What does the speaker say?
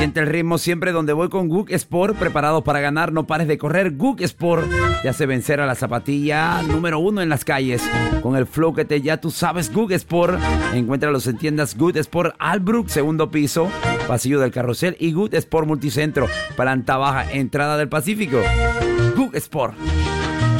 Siente el ritmo siempre donde voy con Gook Sport. Preparados para ganar, no pares de correr. Gook Sport te hace vencer a la zapatilla número 1 en las calles. Con el flow que ya tú sabes, Gook Sport. Encuéntralos en tiendas Good Sport Albrook, segundo piso, pasillo del Carrusel, y Good Sport Multicentro, planta baja, entrada del Pacífico. Gook Sport.